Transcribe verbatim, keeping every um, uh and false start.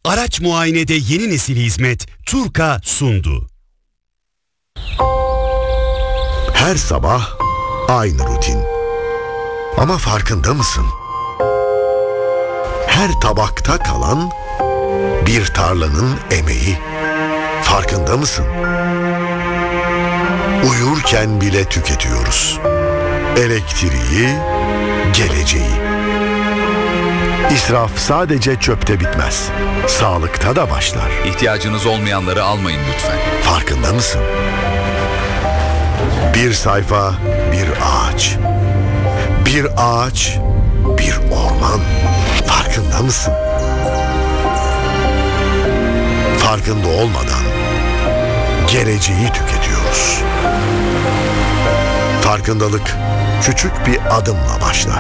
Araç muayenede yeni nesil hizmet Turka sundu. Her sabah aynı rutin. Ama farkında mısın? Her tabakta kalan bir tarlanın emeği. Farkında mısın? Uyurken bile tüketiyoruz. Elektriği, geleceği. İsraf sadece çöpte bitmez. Sağlıkta da başlar. İhtiyacınız olmayanları almayın lütfen. Farkında mısın? Bir sayfa, bir ağaç. Bir ağaç, bir orman. Farkında mısın? Farkında olmadan geleceği tüketiyoruz. Farkındalık küçük bir adımla başlar.